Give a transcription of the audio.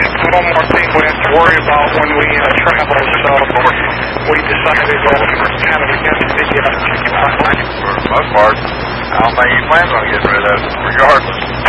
one more thing we have to worry about when we travel, so we decided kind of against the for the most part, I don't think he plans on getting rid of it, regardless.